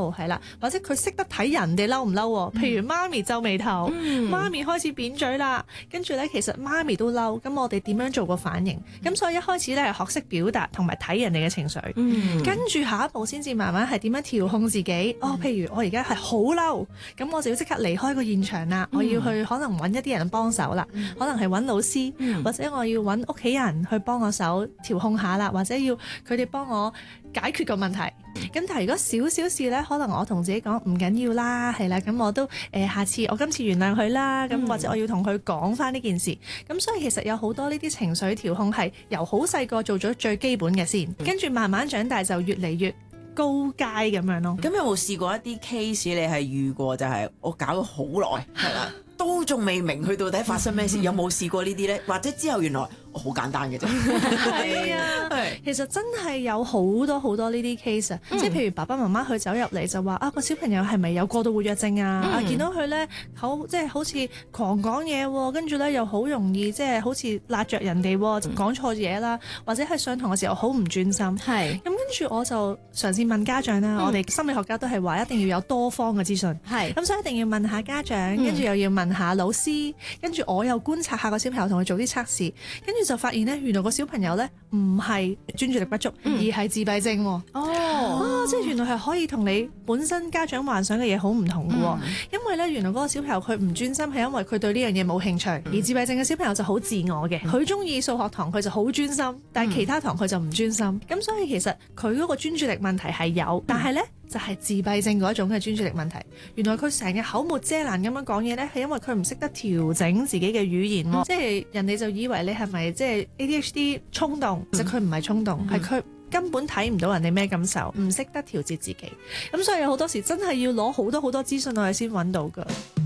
嬲係啦，或者佢識得睇人哋嬲唔嬲喎。譬如媽咪皺眉頭，媽咪開始扁嘴啦，跟住咧其實媽咪都嬲，咁我哋點樣做個反應？咁所以一開始咧係學識表達同埋睇人哋嘅情緒，跟住下一步先至慢慢係點樣調控自己。譬如我而家係好嬲，咁我就要即刻離開個現場啦，我要去可能揾一啲人幫手啦，可能係揾老師，或者我要揾屋企人去幫我手調控下啦，或者要佢哋幫我解決個問題。咁但係如果少事咧，可能我同自己講唔緊要啦，係啦，咁我都下次我今次原諒佢啦，咁或者我要同佢講翻呢件事。咁所以其實有好多呢啲情緒調控係由好細個做咗最基本嘅先，跟住慢慢長大就越嚟越高階咁樣咯。 咁有冇試過一啲 case 你係遇過就係我搞咗好耐，係啦，都仲未明佢到底發生咩事？有冇試過呢啲咧？或者之後原來好簡單嘅啫。 係啊，其實真係有好多呢啲 case 啊，即係譬如爸爸媽媽佢走入嚟就話啊，個小朋友係咪有過度活躍症啊？見到佢咧即係好似狂講嘢喎，跟住咧又好容易即係好似辣着人哋喎，講錯嘢啦，或者係上堂嘅時候好唔專心。係咁跟住我就嘗試問家長啦，我哋心理學家都係話一定要有多方嘅資訊。係咁所以一定要問下家長，跟住又要問下老師，跟住我又觀察下個小朋友，同佢做啲測試，跟住就發現咧，原來個小朋友咧唔係專注力不足，而係自閉症喎。即係原來係可以同你本身家長幻想嘅嘢好唔同嘅喎。因為咧，原來嗰個小朋友佢唔專心係因為佢對呢樣嘢冇興趣，而自閉症嘅小朋友就好自我嘅，佢中意數學堂佢就好專心，但係其他堂佢就唔專心。咁所以其實佢嗰個專注力問題係有，但係咧就係自閉症嗰種嘅專注力問題。原來佢成日口沒遮攔咁樣講嘢咧，係因為佢唔識得調整自己嘅語言喎。即係人哋就以為你係咪即係 ADHD 衝動，其實佢唔係衝動，係佢根本睇唔到人哋咩感受，唔識得調節自己。咁所以有好多時真係要攞好多資訊我哋先揾到㗎。